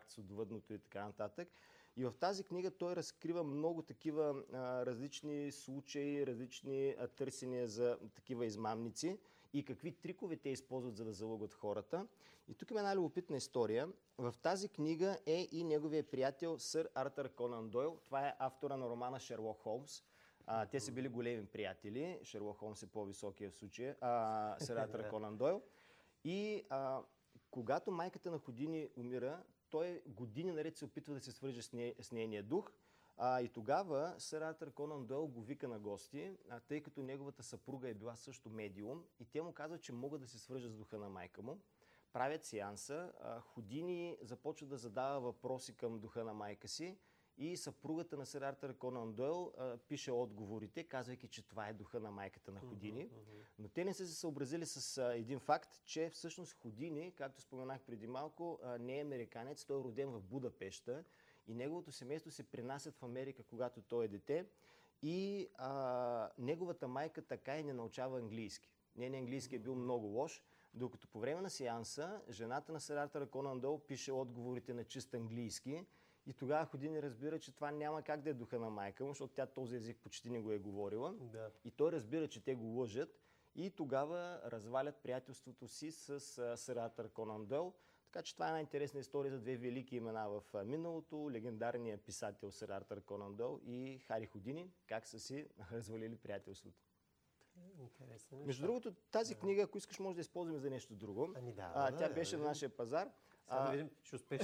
контакт с отвъдното и така нататък. И в тази книга той разкрива много такива различни случаи, различни търсения за такива измамници и какви трикове те използват, за да залъгват хората. И тук има една любопитна история. В тази книга е и неговия приятел сър Артър Конан Дойл. Това е автора на романа Шерлок Холмс. Те са били големи приятели. Шерлок Холмс е по-високия в случая. Сър Артър Конан Дойл. И когато майката на Худини умира, той години наред се опитва да се свърже с нейния дух. И тогава сър Артър Конан Дойл го вика на гости, тъй като неговата съпруга е била също медиум. И те му казват, че могат да се свържат с духа на майка му. Правят сеанса. Худини започва да задава въпроси към духа на майка си. И съпругата на сър Артър Конан Дойл пише отговорите, казвайки, че това е духа на майката на Худини. Но те не са се съобразили с един факт, че всъщност Худини, както споменах преди малко, не е американец, той е роден в Будапеща и неговото семейство се принасят в Америка, когато той е дете. И неговата майка така и не научава английски. Нейният английски е бил много лош, докато по време на сеанса жената на сър Артър Конан Дойл пише отговорите на чист английски. И тогава Худини разбира, че това няма как да е духа на майка му, защото тя този език почти не го е говорила. Да. И той разбира, че те го лъжат. И тогава развалят приятелството си с сър Артър Конан Дойл. Така че това е една интересна история за две велики имена в миналото. Легендарният писател сър Артър Конан Дойл и Хари Худини, как са си развалили приятелството. Интересно. Между другото, тази книга, ако искаш, може да използваме за нещо друго. Тя беше на нашия пазар. Сега да видим,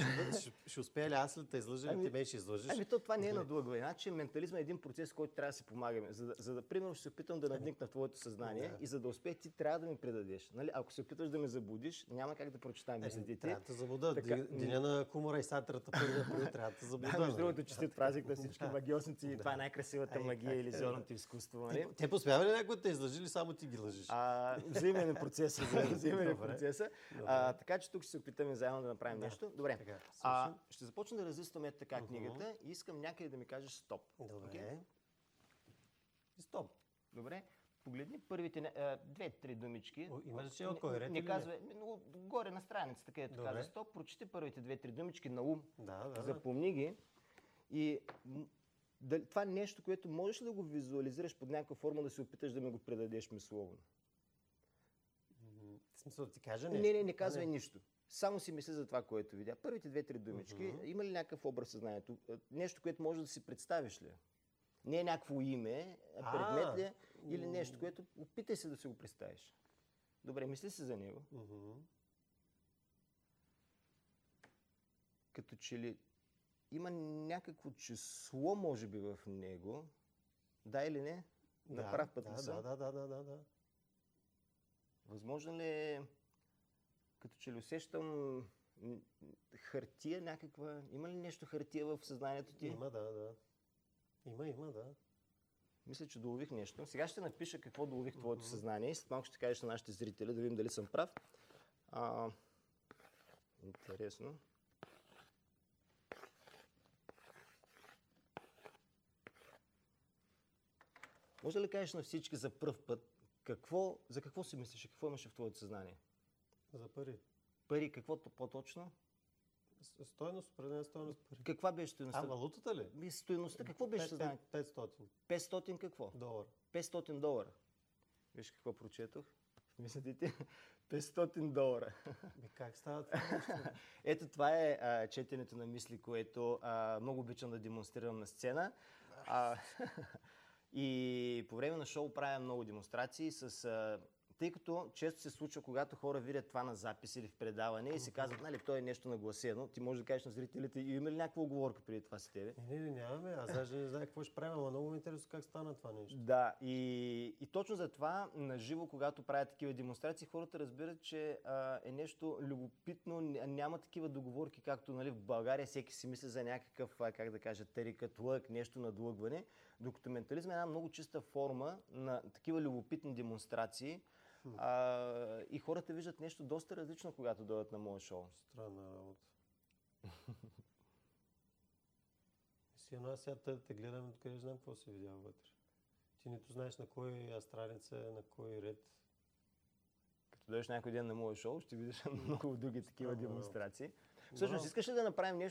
ще успея ли аз ли да излъжа или ти мен ще излъжеш? Това не е надлъгва. Иначе ментализма е един процес, който трябва да си помагаме. За да, примерно, ще се опитам да надникна в твоето съзнание и за да успех ти трябва да ми предадеш. Нали? Ако се опиташ да ме заблудиш, няма как да прочитам мислите ти. Трябва да забуда. Деня на хумора и сатирата първия трябва да забуда. Между другото, честит празник на всички магиосници. Това е най-красивата магия, илюзионното изкуство. Те поспява ли някой да излъжи или само ти ги лъжиш? Взаимен е процеса. Така че тук ще се опитаме заедно да направим нещо. Добре. Ще започна да разискваме така книгата и искам някъде да ми кажеш стоп. Добре. Okay? Стоп. Добре. Погледни първите 2-3 думички. Има ли че кой ред? Не казва, горе на страницата, където казва стоп, прочети първите 2-3 думички на ум. Запомни ги. И това нещо, което можеш ли да го визуализираш под някаква форма, да се опиташ да ми го предадеш мисловно? В смисъл да ти кажа нещо? Не казвай нищо. Само си мисли за това, което видя. Първите 2-3 думички, има ли някакъв образ в съзнанието? Нещо, което можеш да си представиш ли? Не е някакво име, предмет ли или нещо, което опитай се да си го представиш. Добре, мисли си за него. Като че ли има някакво число, може би, в него. Да или не? На прав път ли съм? Да. Възможно ли е, като че ли усещам хартия някаква? Има ли нещо хартия в съзнанието ти? Има, да. Има. Мисля, че долових нещо. Сега ще напиша какво долових твоето съзнание и след малко ще кажеш на нашите зрители, да видим дали съм прав. Интересно. Може ли да кажеш на всички за пръв път, за какво си мислиш? Какво имаше в твоето съзнание? За пари. Пари, какво по-точно? Стойност, определена стойност пари. Каква беше стойността? Валутата ли? Стойността, какво беше съзнанието? 500. 500 какво? Долара. 500 долара. Виж какво прочетох? Мислите ти? 500 долара. Как става това? Ето това е четенето на мисли, което много обичам да демонстрирам на сцена. И по време на шоу правя много демонстрации тъй като често се случва, когато хора видят това на запис или в предаване и се казват, нали, то е нещо нагласено. Ти можеш да кажеш на зрителите, има ли някаква оговорка преди това с тебе? Не, нямаме. Аз даже не знам какво ще правим, но много ми интересно как стана това нещо. Да, и точно за това, наживо, когато правя такива демонстрации, хората разбират, че е нещо любопитно, няма такива договорки, както нали, в България всеки си мисли за някакъв, как да кажа, тарикат, лък, нещо надлъгване, докато ментализъм е една много чиста форма на такива любопитни демонстрации. И хората виждат нещо доста различно, когато дойдат на моя шоу. Странна работа. Аз сега те гледам, откъде знам какво се видява вътре. Ти нито знаеш на кой страница, на кой ред. Като дойдеш някой ден на моя шоу, ще видиш много други такива демонстрации. Всъщност, искаш ли да направим